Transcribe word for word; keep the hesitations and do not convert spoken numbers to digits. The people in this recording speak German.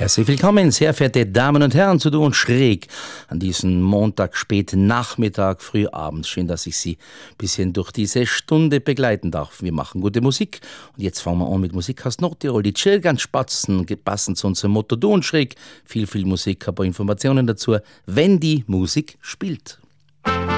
Herzlich willkommen, sehr verehrte Damen und Herren, zu Du und Schräg an diesem Montag, späten Nachmittag, frühabends. Schön, dass ich Sie ein bisschen durch diese Stunde begleiten darf. Wir machen gute Musik und jetzt fangen wir an mit Musik aus Nordtirol. Die Chilgans Spatzen, passend zu unserem Motto Du und Schräg. Viel, viel Musik, ein paar Informationen dazu, wenn die Musik spielt.